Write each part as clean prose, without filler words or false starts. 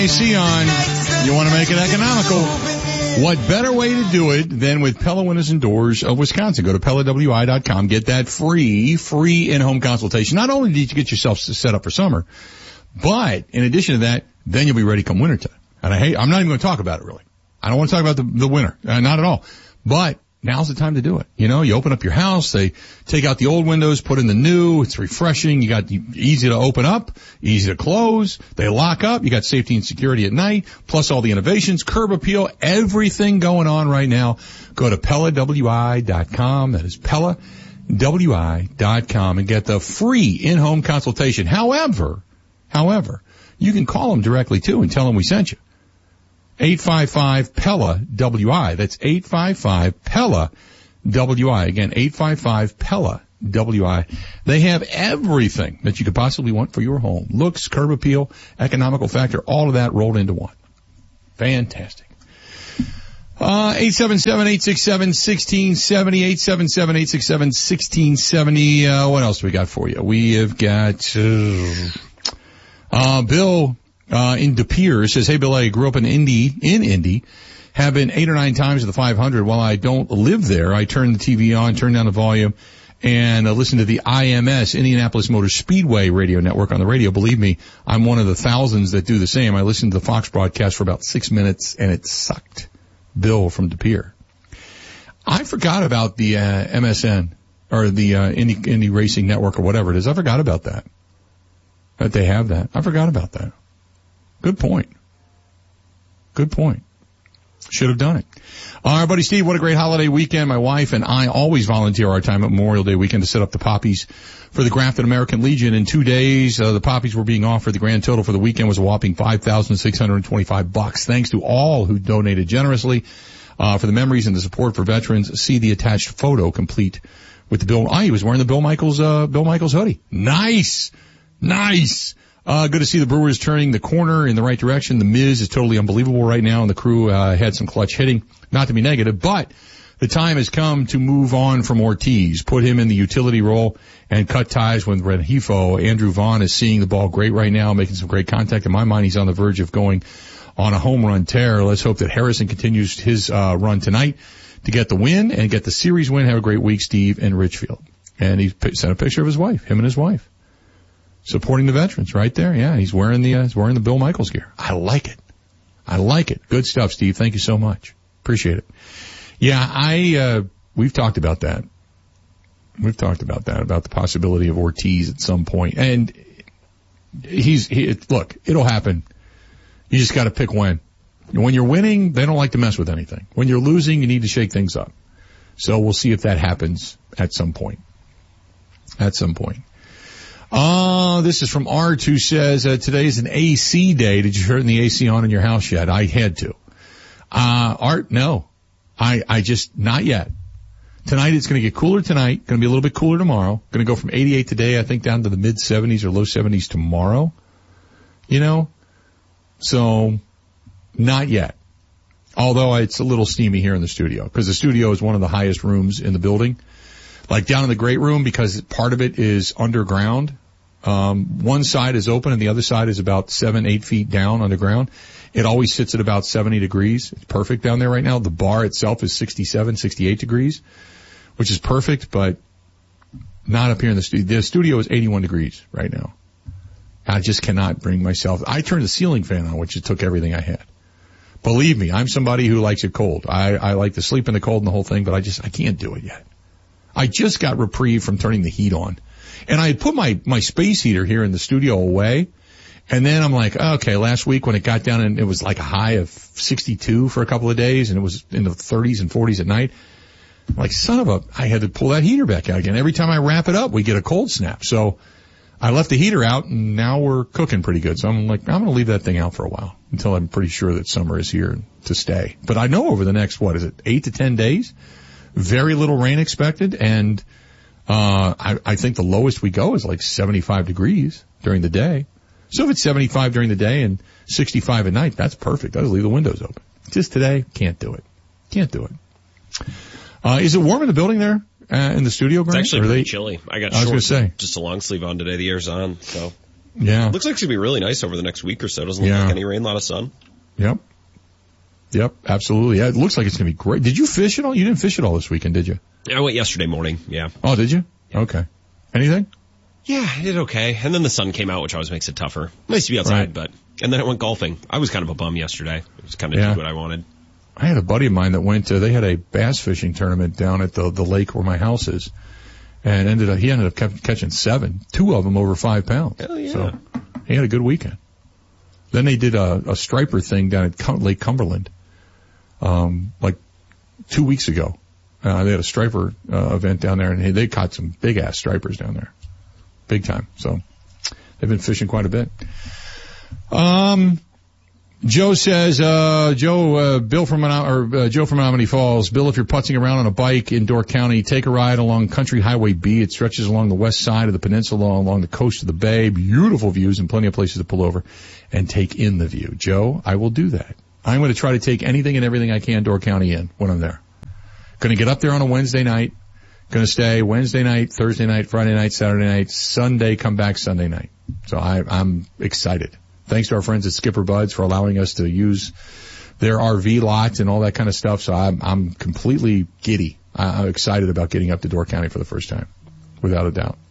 AC on. You want to make it economical. What better way to do it than with Pella Windows and Doors of Wisconsin? Go to PellaWI.com. Get that free in-home consultation. Not only did you get yourself set up for summer, but in addition to that, then you'll be ready come wintertime. And I'm not even going to talk about it really. I don't want to talk about the winter. Not at all. But now's the time to do it. You know, you open up your house, they take out the old windows, put in the new, it's refreshing, you got easy to open up, easy to close, they lock up, you got safety and security at night, plus all the innovations, curb appeal, everything going on right now. Go to PellaWI.com, that is PellaWI.com, and get the free in-home consultation. However, you can call them directly too and tell them we sent you. 855-PELLA-WI. That's 855-PELLA-WI. Again, 855-PELLA-WI. They have everything that you could possibly want for your home. Looks, curb appeal, economical factor, all of that rolled into one. Fantastic. 877-867-1670, 877-867-1670. What else we got for you? We have got, Bill, in De Pere says, hey Bill, I grew up in Indy, have been 8 or 9 times to the 500. While I don't live there, I turn the TV on, turn down the volume, and listen to the IMS, Indianapolis Motor Speedway radio network on the radio. Believe me, I'm one of the thousands that do the same. I listened to the Fox broadcast for about 6 minutes, and it sucked. Bill from De Pere. I forgot about the MSN, or the Indy Racing Network, or whatever it is. I forgot about that they have that. I forgot about that. Good point. Should have done it. All right, buddy Steve, what a great holiday weekend. My wife and I always volunteer our time at Memorial Day weekend to set up the poppies for the Grafton American Legion. In 2 days, the poppies were being offered. The grand total for the weekend was a whopping $5,625. Thanks to all who donated generously for the memories and the support for veterans. See the attached photo complete with the Bill. He was wearing the Bill Michaels hoodie. Nice. Good to see the Brewers turning the corner in the right direction. The Miz is totally unbelievable right now, and the crew had some clutch hitting. Not to be negative, but the time has come to move on from Ortiz, put him in the utility role, and cut ties with Rengifo. Andrew Vaughn is seeing the ball great right now, making some great contact. In my mind, he's on the verge of going on a home run tear. Let's hope that Harrison continues his run tonight to get the win and get the series win. Have a great week, Steve in Richfield. And he sent a picture of his wife, him and his wife. Supporting the veterans right there. Yeah, he's wearing the Bill Michaels gear. I like it. Good stuff, Steve. Thank you so much. Appreciate it. Yeah, we've talked about that. About the possibility of Ortiz at some point. And look, it'll happen. You just gotta pick when. When you're winning, they don't like to mess with anything. When you're losing, you need to shake things up. So we'll see if that happens at some point. This is from Art, who says, today is an AC day. Did you turn the AC on in your house yet? I had to. Art, no. I just, not yet. Tonight it's going to get cooler tonight. Going to be a little bit cooler tomorrow. Going to go from 88 today, I think, down to the mid 70s or low 70s tomorrow. You know? So, not yet. Although it's a little steamy here in the studio, because the studio is one of the highest rooms in the building. Like down in the great room, because part of it is underground. One side is open and the other side is about 7-8 feet down underground. It always sits at about 70 degrees. It's perfect down there right now. The bar itself is 67, 68 degrees, which is perfect, but not up here in the studio. The studio is 81 degrees right now. I just cannot bring myself. I turned the ceiling fan on, which it took everything I had. Believe me, I'm somebody who likes it cold. I like to sleep in the cold and the whole thing, but I can't do it yet. I just got reprieve from turning the heat on. And I had put my space heater here in the studio away. And then I'm like, okay, last week when it got down and it was like a high of 62 for a couple of days and it was in the 30s and 40s at night. I'm like, I had to pull that heater back out again. Every time I wrap it up, we get a cold snap. So I left the heater out and now we're cooking pretty good. So I'm like, I'm going to leave that thing out for a while until I'm pretty sure that summer is here to stay. But I know over the next, 8 to 10 days, very little rain expected. And, I think the lowest we go is like 75 degrees during the day. So if it's 75 during the day and 65 at night, that's perfect. I'll just leave the windows open. Just today, can't do it. Is it warm in the building there, in the studio, Grant? It's actually pretty chilly. I was going to say. Just a long sleeve on today. The air's on, so. Yeah. Looks like it's going to be really nice over the next week or so. Doesn't look like any rain, a lot of sun. Yep, absolutely. Yeah, it looks like it's going to be great. Did you fish at all? You didn't fish at all this weekend, did you? I went yesterday morning, yeah. Oh, did you? Yeah. Okay. Anything? Yeah, I did okay. And then the sun came out, which always makes it tougher. Nice to be outside, and then I went golfing. I was kind of a bum yesterday. I just kind of did what I wanted. I had a buddy of mine that went to, they had a bass fishing tournament down at the lake where my house is. And he ended up catching 7, 2 of them over 5 pounds. Hell yeah. So he had a good weekend. Then they did a striper thing down at Lake Cumberland, like 2 weeks ago. They had a striper, event down there, and they caught some big ass stripers down there. Big time. So they've been fishing quite a bit. Joe says, Joe from Menominee Falls. Bill, if you're putzing around on a bike in Door County, take a ride along Country Highway B. It stretches along the west side of the peninsula, along the coast of the bay. Beautiful views and plenty of places to pull over and take in the view. Joe, I will do that. I'm going to try to take anything and everything I can Door County in when I'm there. Going to get up there on a Wednesday night. Going to stay Wednesday night, Thursday night, Friday night, Saturday night, Sunday, come back Sunday night. So I'm excited. Thanks to our friends at Skipper Buds for allowing us to use their RV lot and all that kind of stuff. So I'm completely giddy. I'm excited about getting up to Door County for the first time, without a doubt.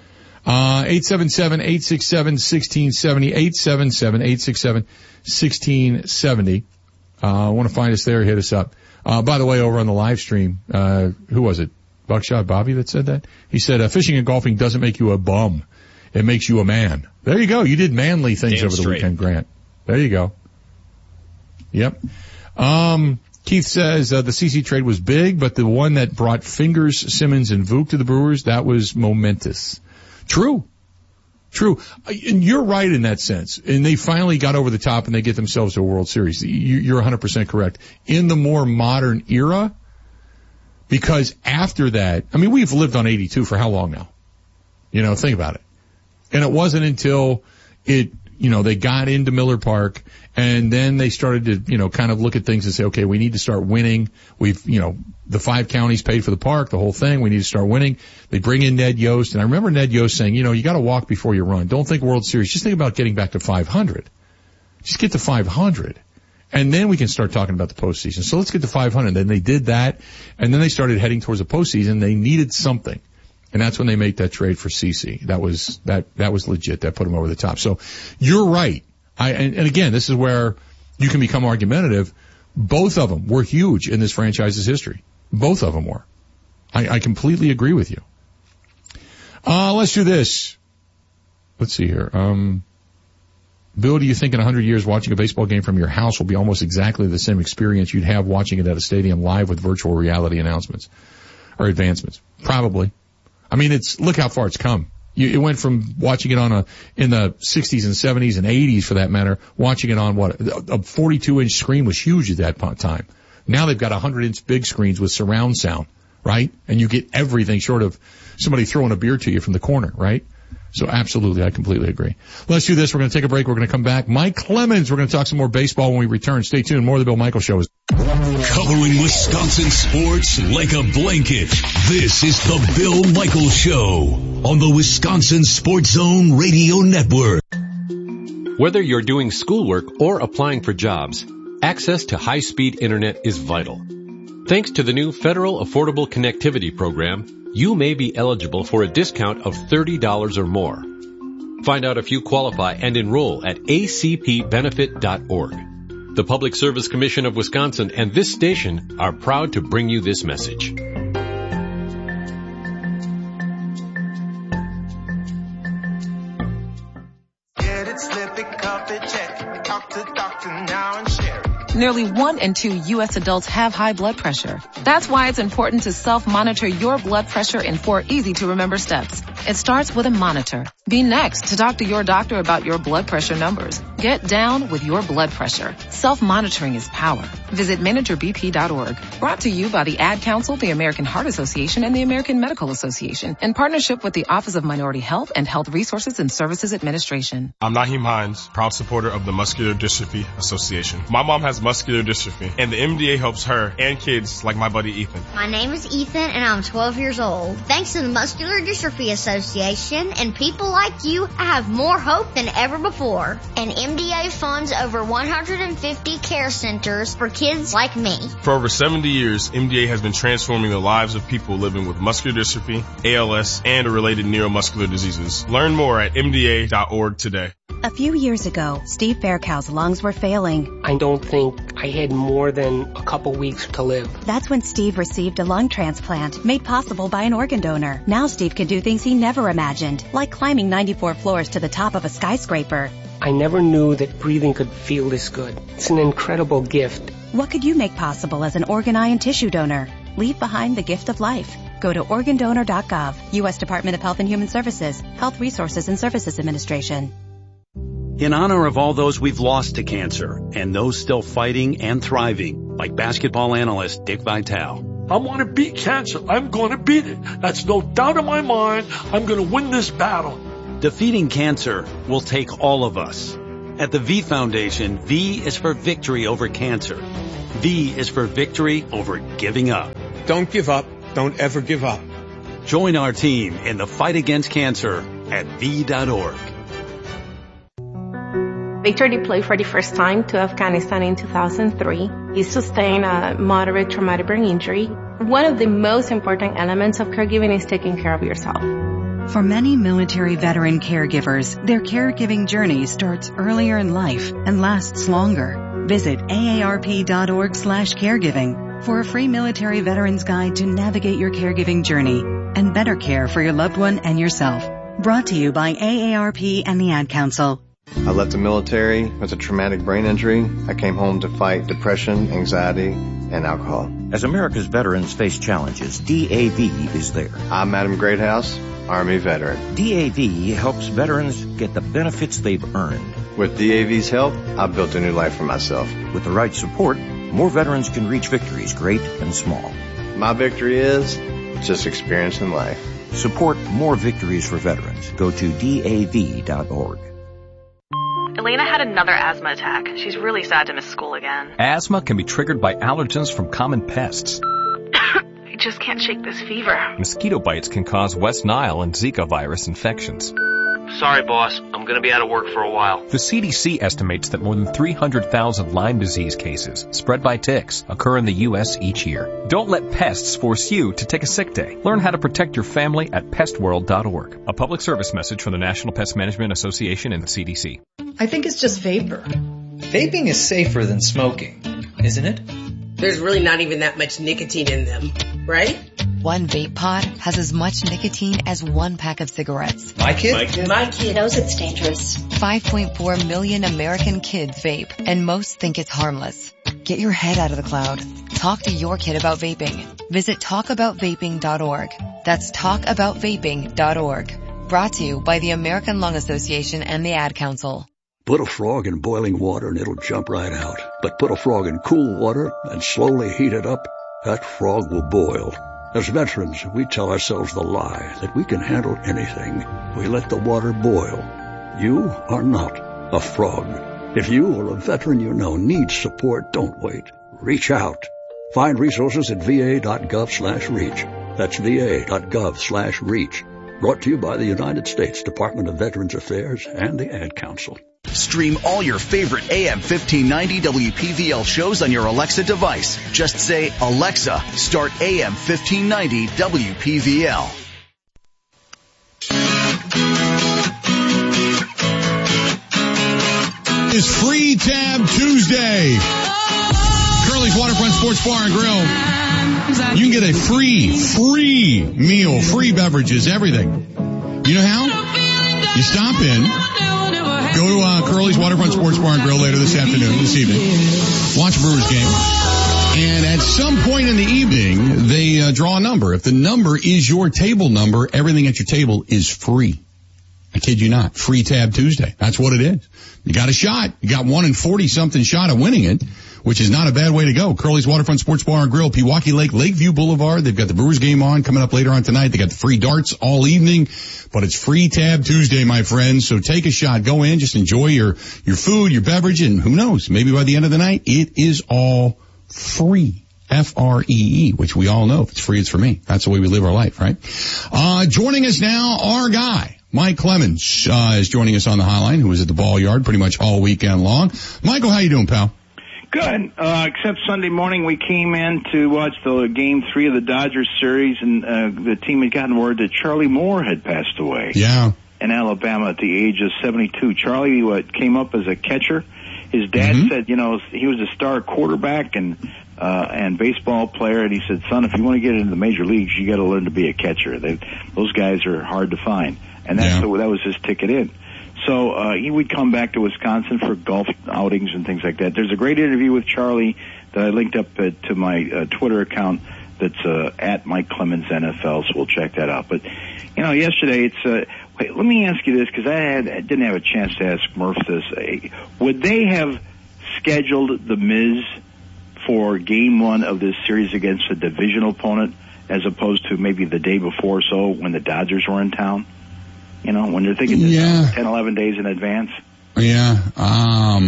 877-867-1670, 877-867-1670. Want to find us there, hit us up. By the way, over on the live stream, who was it? Buckshot Bobby that said that? He said, fishing and golfing doesn't make you a bum. It makes you a man. There you go. You did manly things over the weekend, Grant. There you go. Yep. Keith says, the CC trade was big, but the one that brought Fingers, Simmons, and Vuk to the Brewers, that was momentous. True. And you're right in that sense. And they finally got over the top and they get themselves to a World Series. You're 100% correct. In the more modern era, because after that, I mean, we've lived on 82 for how long now? Think about it. And it wasn't until they got into Miller Park and then they started to, kind of look at things and say, okay, we need to start winning. We've, the 5 counties paid for the park, the whole thing. We need to start winning. They bring in Ned Yost. And I remember Ned Yost saying, you got to walk before you run. Don't think World Series. Just think about getting back to 500. Just get to 500. And then we can start talking about the postseason. So let's get to 500. Then they did that. And then they started heading towards the postseason. They needed something. And that's when they made that trade for CC. That was legit. That put them over the top. So you're right. And again, this is where you can become argumentative. Both of them were huge in this franchise's history. Both of them were. I completely agree with you. Let's do this. Let's see here. Bill, do you think in 100 years watching a baseball game from your house will be almost exactly the same experience you'd have watching it at a stadium live with virtual reality announcements or advancements? Probably. I mean, look how far it's come. It went from watching it in the 60s and 70s and 80s for that matter, watching it on a 42-inch screen was huge at that time. Now they've got 100-inch big screens with surround sound, right? And you get everything short of somebody throwing a beer to you from the corner, right? So absolutely, I completely agree. Let's do this. We're going to take a break. We're going to come back. Mike Clemens, we're going to talk some more baseball when we return. Stay tuned. More of the Bill Michaels Show. Covering Wisconsin sports like a blanket. This is the Bill Michaels Show on the Wisconsin Sports Zone Radio Network. Whether you're doing schoolwork or applying for jobs, access to high-speed internet is vital. Thanks to the new Federal Affordable Connectivity Program, you may be eligible for a discount of $30 or more. Find out if you qualify and enroll at acpbenefit.org. The Public Service Commission of Wisconsin and this station are proud to bring you this message. Get it, slip it, cuff it, check it. Talk to doctor now and share it. Nearly 1 in 2 U.S. adults have high blood pressure. That's why it's important to self-monitor your blood pressure in 4 easy-to-remember steps. It starts with a monitor. Be next to talk to your doctor about your blood pressure numbers. Get down with your blood pressure. Self-monitoring is power. Visit managerbp.org. Brought to you by the Ad Council, the American Heart Association, and the American Medical Association, in partnership with the Office of Minority Health and Health Resources and Services Administration. I'm Naheem Hines, proud supporter of the Muscular Dystrophy Association. My mom has muscular dystrophy, and the MDA helps her and kids like my buddy Ethan. My name is Ethan, and I'm 12 years old. Thanks to the Muscular Dystrophy Association and people like you, I have more hope than ever before. And MDA funds over 150 care centers for kids like me. For over 70 years, MDA has been transforming the lives of people living with muscular dystrophy, ALS, and related neuromuscular diseases. Learn more at MDA.org today. A few years ago, Steve Faircow's lungs were failing. I don't think I had more than a couple weeks to live. That's when Steve received a lung transplant made possible by an organ donor. Now Steve can do things he never imagined, like climbing 94 floors to the top of a skyscraper. I never knew that breathing could feel this good. It's an incredible gift. What could you make possible as an organ, eye, and tissue donor? Leave behind the gift of life. Go to organdonor.gov, U.S. Department of Health and Human Services, Health Resources and Services Administration. In honor of all those we've lost to cancer and those still fighting and thriving, like basketball analyst Dick Vitale. I want to beat cancer. I'm going to beat it. That's no doubt in my mind. I'm going to win this battle. Defeating cancer will take all of us. At the V Foundation, V is for victory over cancer. V is for victory over giving up. Don't give up. Don't ever give up. Join our team in the fight against cancer at V.org. Victor deployed for the first time to Afghanistan in 2003. He sustained a moderate traumatic brain injury. One of the most important elements of caregiving is taking care of yourself. For many military veteran caregivers, their caregiving journey starts earlier in life and lasts longer. Visit aarp.org/caregiving for a free military veterans guide to navigate your caregiving journey and better care for your loved one and yourself. Brought to you by AARP and the Ad Council. I left the military with a traumatic brain injury. I came home to fight depression, anxiety, and alcohol. As America's veterans face challenges, DAV is there. I'm Adam Greathouse, Army veteran. DAV helps veterans get the benefits they've earned. With DAV's help, I built a new life for myself. With the right support, more veterans can reach victories, great and small. My victory is just experiencing life. Support more victories for veterans. Go to DAV.org. Elena had another asthma attack. She's really sad to miss school again. Asthma can be triggered by allergens from common pests. I just can't shake this fever. Mosquito bites can cause West Nile and Zika virus infections. Sorry, boss. I'm going to be out of work for a while. The CDC estimates that more than 300,000 Lyme disease cases spread by ticks occur in the U.S. each year. Don't let pests force you to take a sick day. Learn how to protect your family at pestworld.org. A public service message from the National Pest Management Association and the CDC. I think it's just vapor. Vaping is safer than smoking, isn't it? There's really not even that much nicotine in them, right? One vape pod has as much nicotine as one pack of cigarettes. My kid knows it's dangerous. 5.4 million American kids vape, and most think it's harmless. Get your head out of the cloud. Talk to your kid about vaping. Visit talkaboutvaping.org. That's talkaboutvaping.org. Brought to you by the American Lung Association and the Ad Council. Put a frog in boiling water and it'll jump right out. But put a frog in cool water and slowly heat it up, that frog will boil. As veterans, we tell ourselves the lie that we can handle anything. We let the water boil. You are not a frog. If you or a veteran you know needs support, don't wait. Reach out. Find resources at va.gov/reach. That's va.gov/reach. Brought to you by the United States Department of Veterans Affairs and the Ad Council. Stream all your favorite AM 1590 WPVL shows on your Alexa device. Just say, Alexa, start AM 1590 WPVL. It's Free Tab Tuesday. Curly's Waterfront Sports Bar and Grill. You can get a free meal, free beverages, everything. You know how? You stop in, go to Curly's Waterfront Sports Bar and Grill later this evening, watch a Brewers game, and at some point in the evening, they draw a number. If the number is your table number, everything at your table is free. I kid you not. Free Tab Tuesday. That's what it is. You got a shot. You got 1 in 40-something shot of winning it which is not a bad way to go. Curly's Waterfront Sports Bar and Grill, Pewaukee Lake, Lakeview Boulevard. They've got the Brewers game on coming up later on tonight. They got the free darts all evening, but it's Free Tab Tuesday, my friends. So take a shot. Go in, just enjoy your food, your beverage, and who knows, maybe by the end of the night, it is all free. Free, which we all know. If it's free, it's for me. That's the way we live our life, right? Joining us now, our guy, Mike Clemens, is joining us on the hotline, who was at the ball yard pretty much all weekend long. Michael, how you doing, pal? Good, except Sunday morning we came in to watch the Game 3 of the Dodgers series, and the team had gotten word that Charlie Moore had passed away. Yeah. In Alabama at the age of 72. Charlie came up as a catcher. His dad said, he was a star quarterback and baseball player, and he said, son, if you want to get into the major leagues, you got to learn to be a catcher. Those guys are hard to find, and that was his ticket in. So he would come back to Wisconsin for golf outings and things like that. There's a great interview with Charlie that I linked up to my Twitter account that's at Mike Clemens NFL, so we'll check that out. But yesterday wait, let me ask you this, because I didn't have a chance to ask Murph this. Would they have scheduled the Miz for Game 1 of this series against a divisional opponent, as opposed to maybe the day before, so when the Dodgers were in town? When they're thinking 10, 11 days in advance. Yeah. I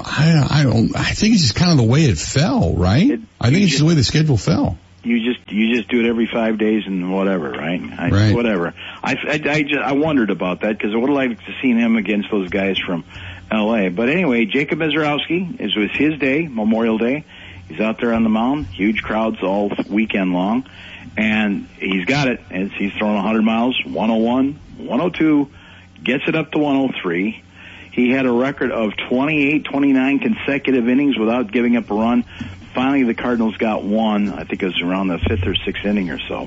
think it's just kind of the way it fell, right? I think it's just the way the schedule fell. You just do it every 5 days and whatever, right? Right. Whatever. I wondered about that, because I would have liked to see him against those guys from L.A. But anyway, Jacob Misiorowski, it was his day, Memorial Day. He's out there on the mound, huge crowds all weekend long, and he's got it. He's throwing 100 miles, 101, 102, gets it up to 103. He had a record of 28, 29 consecutive innings without giving up a run. Finally, the Cardinals got one. I think it was around the 5th or 6th inning or so.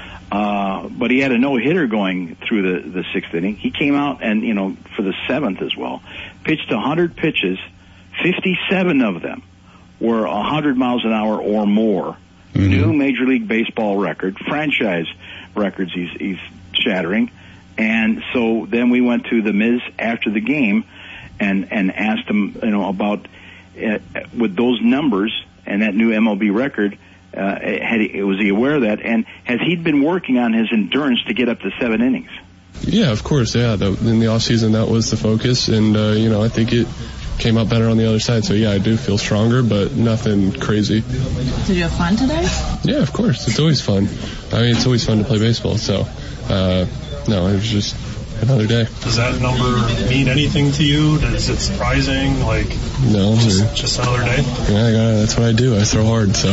But he had a no-hitter going through the 6th inning. He came out and, for the 7th as well, pitched 100 pitches, 57 of them were 100 miles an hour or more. Mm-hmm. New Major League Baseball record, franchise records he's shattering. And so then we went to the Miz after the game and asked him, about with those numbers and that new MLB record, was he aware of that? And has he been working on his endurance to get up to 7 innings? Yeah, of course. Yeah, in the off season that was the focus, and I think it came out better on the other side. So yeah, I do feel stronger, but nothing crazy. Did you have fun today? Yeah, of course. It's always fun. I mean, it's always fun to play baseball. So no, it was just another day. Does that number mean anything to you? Is it surprising? No, just another day. Yeah, that's what I do. I throw hard. So.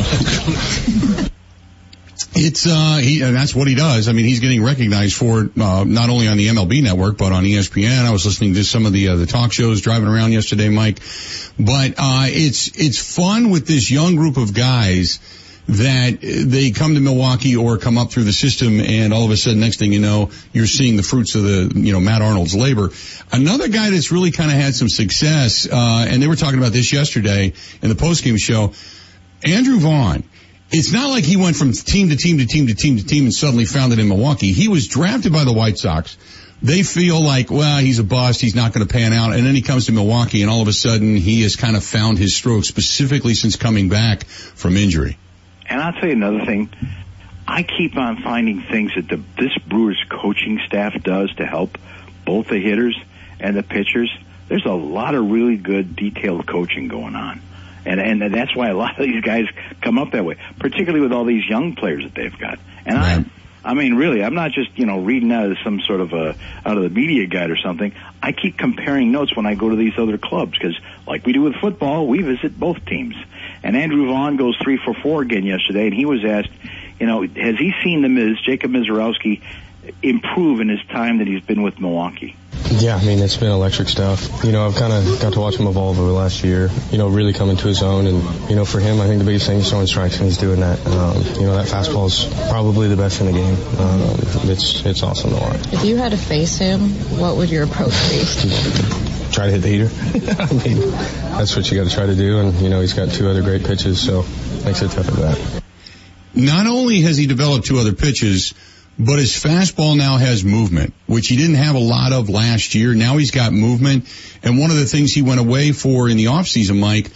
It's and that's what he does. I mean, he's getting recognized for it, not only on the MLB network, but on ESPN. I was listening to some of the talk shows driving around yesterday, Mike. But it's fun with this young group of guys that they come to Milwaukee or come up through the system, and all of a sudden, next thing you know, you're seeing the fruits of Matt Arnold's labor. Another guy that's really kind of had some success, and they were talking about this yesterday in the postgame show, Andrew Vaughn. It's not like he went from team to team to team to team to team and suddenly found it in Milwaukee. He was drafted by the White Sox. They feel like, well, he's a bust, he's not going to pan out, and then he comes to Milwaukee, and all of a sudden he has kind of found his stroke, specifically since coming back from injury. And I'll tell you another thing. I keep on finding things that this Brewers coaching staff does to help both the hitters and the pitchers. There's a lot of really good detailed coaching going on. And that's why a lot of these guys come up that way, particularly with all these young players that they've got. And right. I mean, really, I'm not just, reading out of some sort of out of the media guide or something. I keep comparing notes when I go to these other clubs, because like we do with football, we visit both teams. And Andrew Vaughn goes 3 for 4 again yesterday, and he was asked, has he seen the Miz, Jacob Misiorowski, improve in his time that he's been with Milwaukee? Yeah, I mean, it's been electric stuff. I've kind of got to watch him evolve over the last year, really come into his own. And, for him, I think the biggest thing is throwing strikes, and he's doing that. That fastball is probably the best in the game. It's awesome to watch. If you had to face him, what would your approach be? Try to hit the heater. I mean, that's what you got to try to do. And, he's got 2 other great pitches, so makes it tough at that. Not only has he developed 2 other pitches, but his fastball now has movement, which he didn't have a lot of last year. Now he's got movement. And one of the things he went away for in the offseason, Mike,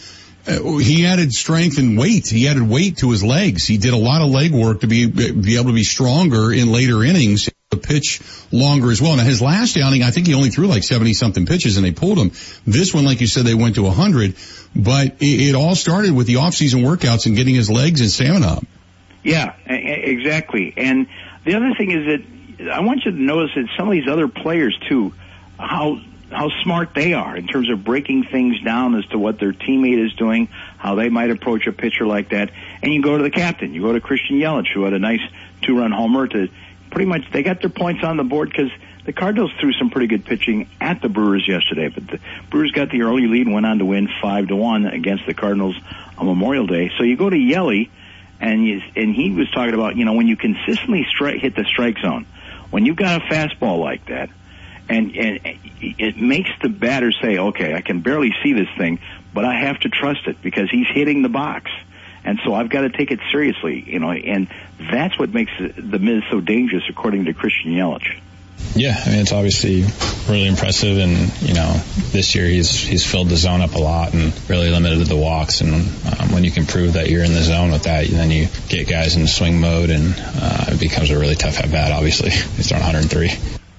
He added strength and weight. He added weight to his legs. He did a lot of leg work to be able to be stronger in later innings, to pitch longer as well. Now, his last outing, I think he only threw like 70-something pitches, and they pulled him. This one, like you said, they went to 100. But it all started with the off-season workouts and getting his legs and stamina up. Yeah, exactly. And the other thing is that I want you to notice that some of these other players, too, how smart they are in terms of breaking things down as to what their teammate is doing, how they might approach a pitcher like that. And you go to the captain. You go to Christian Yelich, who had a nice 2-run homer to pretty much, they got their points on the board because the Cardinals threw some pretty good pitching at the Brewers yesterday. But the Brewers got the early lead and went on to win 5-1 against the Cardinals on Memorial Day. So you go to Yelly, and he was talking about, when you consistently hit the strike zone, when you've got a fastball like that, and it makes the batter say, okay, I can barely see this thing, but I have to trust it because he's hitting the box. And so I've got to take it seriously, and that's what makes the Miz so dangerous, according to Christian Yelich. Yeah, I mean, it's obviously really impressive, and, this year he's filled the zone up a lot and really limited the walks, and when you can prove that you're in the zone with that, then you get guys in swing mode, and it becomes a really tough at-bat, obviously. He's throwing 103.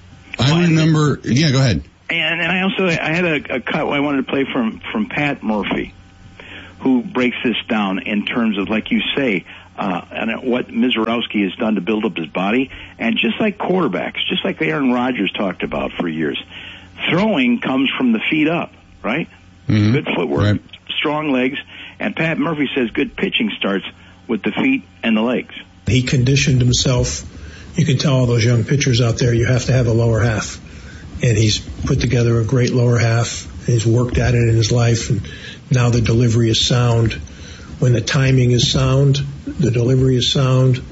I remember, yeah, go ahead. And I had a cut I wanted to play from Pat Murphy, who breaks this down in terms of, like you say, and what Mizorowski has done to build up his body. And just like quarterbacks, just like Aaron Rodgers talked about for years, throwing comes from the feet up, right? Mm-hmm. Good footwork, right. Strong legs. And Pat Murphy says good pitching starts with the feet and the legs. He conditioned himself. You can tell all those young pitchers out there, you have to have a lower half. And he's put together a great lower half. He's worked at it in his life, and now the delivery is sound. When the timing is sound, the delivery is sound.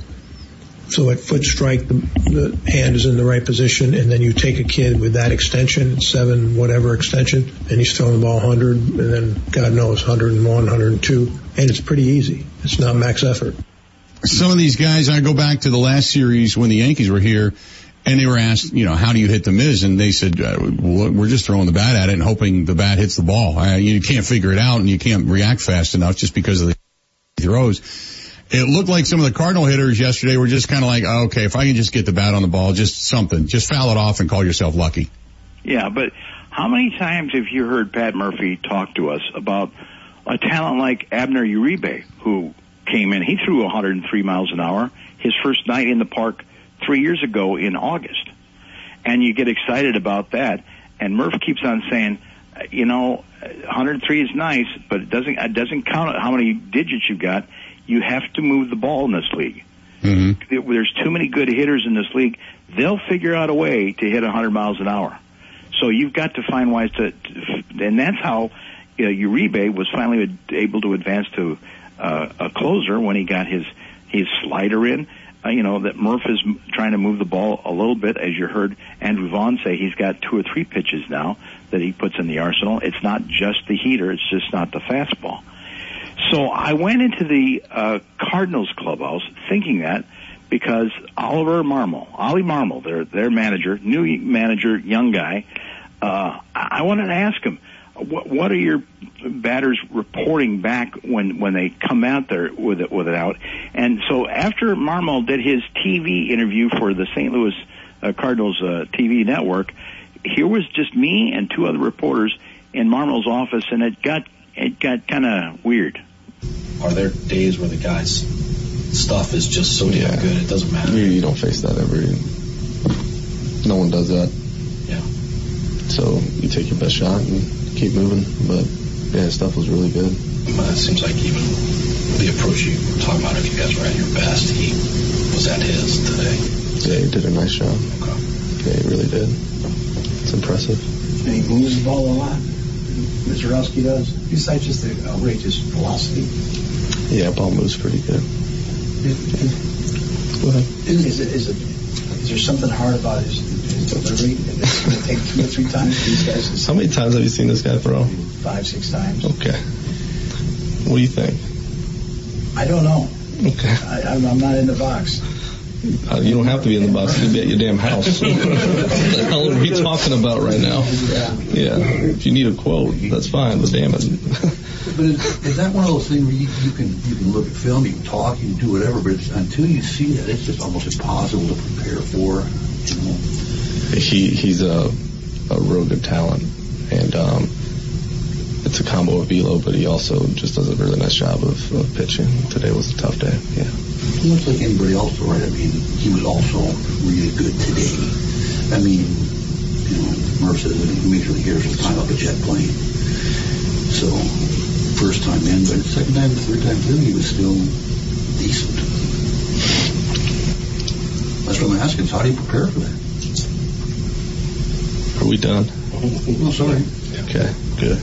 So at foot strike, the hand is in the right position, and then you take a kid with that extension, 7 whatever extension, and he's throwing the ball 100, and then God knows 101, 102, and it's pretty easy. It's not max effort. Some of these guys, I go back to the last series when the Yankees were here, and they were asked, how do you hit the Miz? And they said, we're just throwing the bat at it and hoping the bat hits the ball. You can't figure it out, and you can't react fast enough just because of the throws. It looked like some of the Cardinal hitters yesterday were just kind of like, okay, if I can just get the bat on the ball, just something. Just foul it off and call yourself lucky. Yeah, but how many times have you heard Pat Murphy talk to us about a talent like Abner Uribe, who came in, he threw 103 miles an hour his first night in the park 3 years ago in August. And you get excited about that. And Murph keeps on saying, 103 is nice, but it doesn't count how many digits you got. You have to move the ball in this league. Mm-hmm. There's too many good hitters in this league. They'll figure out a way to hit 100 miles an hour. So you've got to find ways and that's how Uribe was finally able to advance to a closer when he got his slider in. That Murph is trying to move the ball a little bit, as you heard Andrew Vaughn say. He's got 2 or 3 pitches now that he puts in the arsenal. It's not just the heater. It's just not the fastball. So I went into the Cardinals clubhouse thinking that because Ollie Marmol, their manager, new manager, young guy, I wanted to ask him, what are your batters reporting back when they come out there with it out? And so after Marmol did his TV interview for the St. Louis Cardinals TV network, here was just me and 2 other reporters in Marmol's office, and it got kind of weird. Are there days where the guy's stuff is just so damn good it doesn't matter? You don't face that no one does that. Yeah. So you take your best shot and keep moving. But his stuff was really good. It seems like even the approach you were talking about, if you guys were at your best, he was at his today. Yeah, he did a nice job. Okay. Yeah, he really did. It's impressive. And he moves the ball a lot. Mizorowski does. Besides just the outrageous velocity. Yeah, ball moves pretty good. Go ahead. Is there something hard about his delivery? It's going to take 2 or 3 times for these guys. How many times have you seen this guy throw? 5, 6 times. Okay. What do you think? I don't know. Okay. I'm not in the box. You don't have to be in the box. You can be at your damn house. What the hell are we talking about right now? Yeah. If you need a quote, that's fine, but damn it. But is that one of those things where you can look at film, you can talk, you can do whatever, but until you see that, it's just almost impossible to prepare for. He's a real good talent, and it's a combo of velo, but he also just does a really nice job of pitching. Today was a tough day. Yeah. Much like anybody else, right? I mean, he was also really good today. I mean, Murph says that he Major League Hitters will climb up a jet plane. So, first time in, but second time, third time through, he was still decent. That's what I'm asking, is how do you prepare for that? Are we done? Oh, sorry. Okay, good.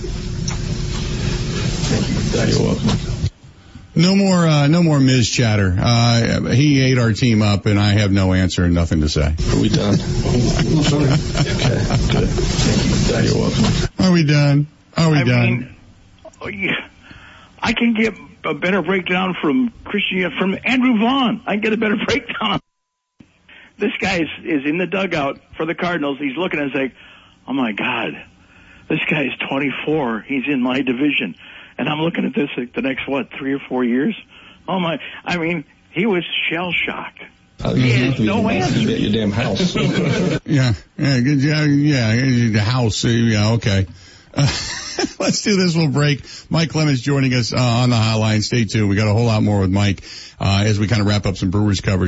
Thank you. You're welcome. No more Miz chatter. He ate our team up, and I have no answer and nothing to say. Are we done? Oh, sorry. Okay, good. Thank you. You're welcome. Are we done? Are we done? I can get a better breakdown from Andrew Vaughn. I can get a better breakdown. This guy is in the dugout for the Cardinals. He's looking and saying, "Oh my God, this guy is 24. He's in my division." And I'm looking at this the next, 3 or 4 years? Oh, my. I mean, he was shell-shocked. He has no answer. Your damn house. Yeah, the house. Yeah, okay. Let's do this. We'll break. Mike Clemens joining us on the hotline. Stay tuned. We got a whole lot more with Mike as we kind of wrap up some Brewers coverage.